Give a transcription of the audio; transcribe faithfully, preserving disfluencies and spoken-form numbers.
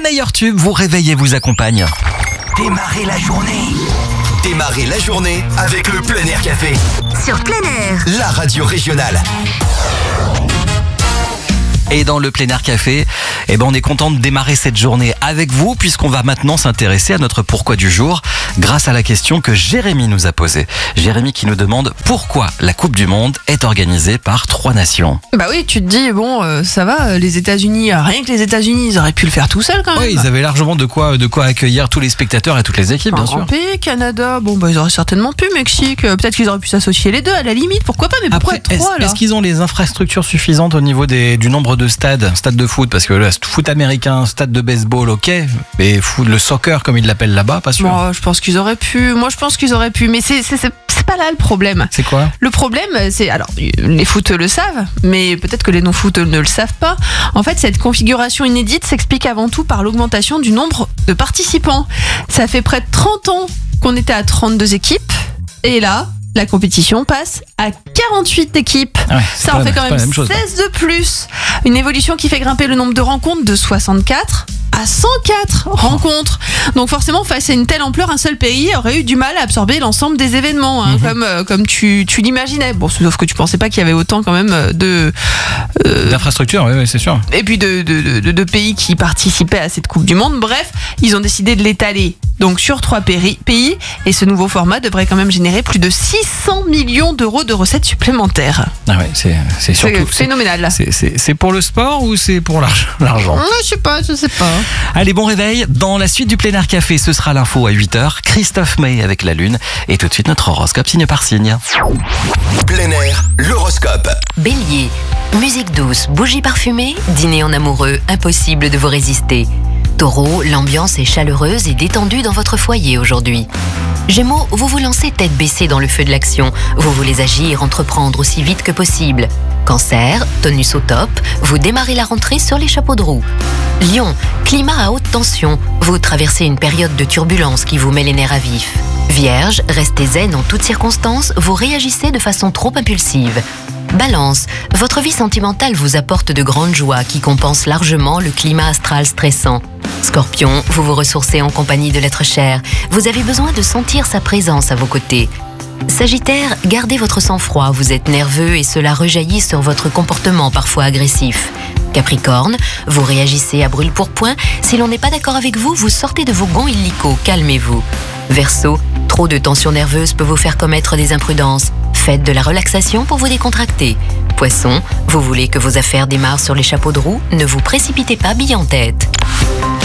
meilleurs tubes vous réveillent et vous accompagnent. Démarrez la journée. Démarrez la journée avec le Plein Air Café. Sur Plein Air, la radio régionale. Et dans le Plein Air Café, eh ben on est content de démarrer cette journée avec vous puisqu'on va maintenant s'intéresser à notre pourquoi du jour grâce à la question que Jérémy nous a posée. Jérémy qui nous demande pourquoi la Coupe du Monde est organisée par trois nations. Bah oui, tu te dis, bon, euh, ça va, les États-Unis, rien que les États-Unis, ils auraient pu le faire tout seuls quand même. Oui, ils avaient largement de quoi, de quoi accueillir tous les spectateurs et toutes les équipes, bien Enfin, sûr. en pays, Canada, bon, bah ils auraient certainement pu, Mexique, euh, peut-être qu'ils auraient pu s'associer les deux, à la limite, pourquoi pas, mais pourquoi Après, trois est-ce, là est-ce qu'ils ont les infrastructures suffisantes au niveau des, du nombre de stades, stades de foot, parce que le foot américain, stade de baseball, ok, mais foot, le soccer comme ils l'appellent là-bas, pas sûr. Bon, je pense qu'ils auraient pu, moi je pense qu'ils auraient pu, mais c'est, c'est, c'est, c'est pas là le problème. C'est quoi ? Le problème, c'est, alors, les foot le savent, mais peut-être que les non-foot ne le savent pas. En fait, cette configuration inédite s'explique avant tout par l'augmentation du nombre de participants. Ça fait près de trente ans qu'on était à trente-deux équipes, et là, la compétition passe à quarante-huit équipes. Ah ouais, Ça en fait quand même chose, seize de plus. Une évolution qui fait grimper le nombre de rencontres de soixante-quatre à cent quatre rencontres. Donc forcément, face à une telle ampleur, un seul pays aurait eu du mal à absorber l'ensemble des événements, hein, mm-hmm. comme, euh, comme tu, tu l'imaginais. Bon, sauf que tu pensais pas qu'il y avait autant quand même de... Euh, d'infrastructures, oui, oui, c'est sûr. Et puis de, de, de, de pays qui participaient à cette Coupe du Monde. Bref, ils ont décidé de l'étaler donc sur trois pays. Et ce nouveau format devrait quand même générer plus de six cents millions d'euros de recettes supplémentaires. Ah ouais, c'est, c'est surtout... C'est phénoménal. C'est, c'est, c'est pour le sport ou c'est pour l'argent ? Je sais pas, je sais pas. Allez, bon réveil. Dans la suite du Plein Air Café, ce sera l'info à huit heures. Christophe May avec la Lune. Et tout de suite, notre horoscope signe par signe. Plein Air, l'horoscope. Bélier, musique douce, bougies parfumées, dîner en amoureux, impossible de vous résister. Taureau, l'ambiance est chaleureuse et détendue dans votre foyer aujourd'hui. Gémeaux, vous vous lancez tête baissée dans le feu de l'action. Vous voulez agir, entreprendre aussi vite que possible. Cancer, tonus au top, vous démarrez la rentrée sur les chapeaux de roue. Lion, climat à haute tension, vous traversez une période de turbulence qui vous met les nerfs à vif. Vierge, restez zen en toutes circonstances, vous réagissez de façon trop impulsive. Balance, votre vie sentimentale vous apporte de grandes joies qui compensent largement le climat astral stressant. Scorpion, vous vous ressourcez en compagnie de l'être cher. Vous avez besoin de sentir sa présence à vos côtés. Sagittaire, gardez votre sang-froid, vous êtes nerveux et cela rejaillit sur votre comportement parfois agressif. Capricorne, vous réagissez à brûle-pourpoint. Si l'on n'est pas d'accord avec vous, vous sortez de vos gonds illico, calmez-vous. Verseau, trop de tension nerveuse peut vous faire commettre des imprudences. Faites de la relaxation pour vous décontracter. Poisson, vous voulez que vos affaires démarrent sur les chapeaux de roue, ne vous précipitez pas bille en tête.